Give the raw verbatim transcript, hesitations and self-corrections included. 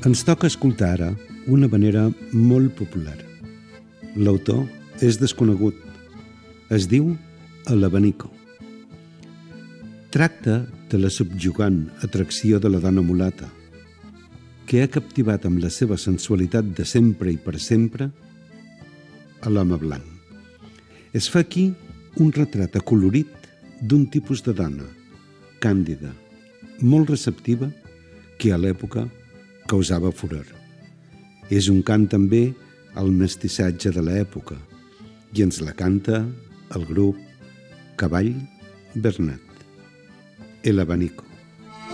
Ens toca escoltar ara una havanera molt popular. L'autor és desconegut. Es diu El abanico. Tracta de la subjugant atracció de la dona mulata, que ha captivat amb la seva sensualitat de sempre i per sempre a l'home blanc. Es fa aquí un retrat acolorit d'un tipus de dona, càndida, molt receptiva, que a l'època causava furor. És un cant també al mestissatge de l'època i ens la canta el grup Cavall Bernat. El abanico.